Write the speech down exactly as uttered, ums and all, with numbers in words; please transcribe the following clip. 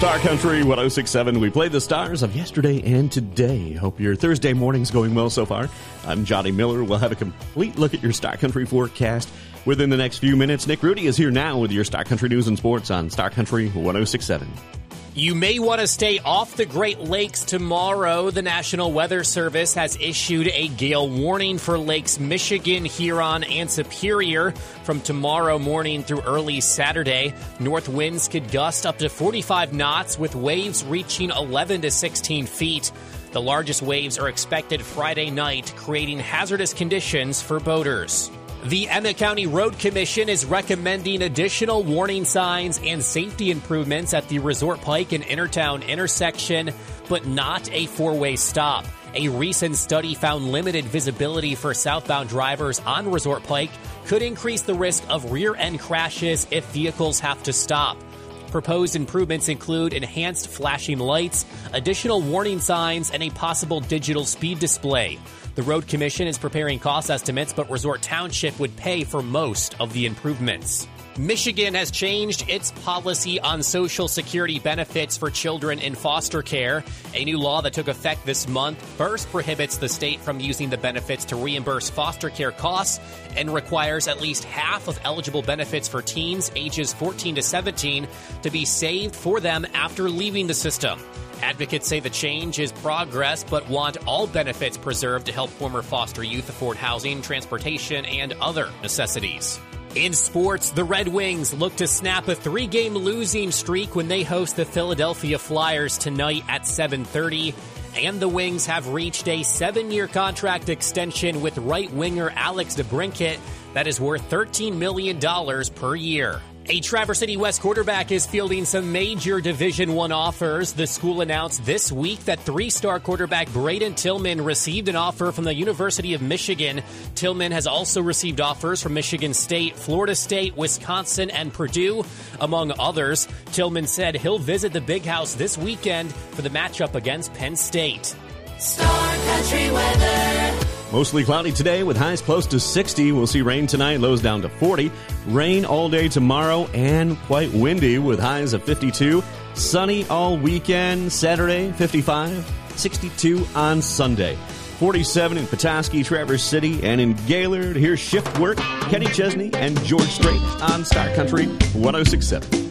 Star Country one oh six point seven. We play the stars of yesterday and today. Hope your Thursday morning's going well so far. I'm Johnny Miller. We'll have a complete look at your Star Country forecast within the next few minutes. Nick Rudy is here now with your Star Country news and sports on Star Country one oh six point seven. You may want to stay off the Great Lakes tomorrow. The National Weather Service has issued a gale warning for Lakes Michigan, Huron, and Superior from tomorrow morning through early Saturday. North winds could gust up to forty-five knots with waves reaching eleven to sixteen feet. The largest waves are expected Friday night, creating hazardous conditions for boaters. The Emmett County Road Commission is recommending additional warning signs and safety improvements at the Resort Pike and Intertown intersection, but not a four-way stop. A recent study found limited visibility for southbound drivers on Resort Pike could increase the risk of rear-end crashes if vehicles have to stop. Proposed improvements include enhanced flashing lights, additional warning signs, and a possible digital speed display. The Road Commission is preparing cost estimates, but Resort Township would pay for most of the improvements. Michigan has changed its policy on Social Security benefits for children in foster care. A new law that took effect this month first prohibits the state from using the benefits to reimburse foster care costs and requires at least half of eligible benefits for teens ages fourteen to seventeen to be saved for them after leaving the system. Advocates say the change is progress, but want all benefits preserved to help former foster youth afford housing, transportation, and other necessities. In sports, the Red Wings look to snap a three-game losing streak when they host the Philadelphia Flyers tonight at seven thirty. And the Wings have reached a seven-year contract extension with right winger Alex DeBrincat that is worth thirteen million dollars per year. A Traverse City West quarterback is fielding some major Division One offers. The school announced this week that three-star quarterback Braden Tillman received an offer from the University of Michigan. Tillman has also received offers from Michigan State, Florida State, Wisconsin, and Purdue, among others. Tillman said he'll visit the Big House this weekend for the matchup against Penn State. Star Country weather. Mostly cloudy today with highs close to sixty. We'll see rain tonight, lows down to forty. Rain all day tomorrow and quite windy with highs of fifty-two. Sunny all weekend, Saturday, fifty-five. sixty-two on Sunday. forty-seven in Petoskey, Traverse City, and in Gaylord. Here's Shift Work, Kenny Chesney, and George Strait on Star Country one oh six point seven.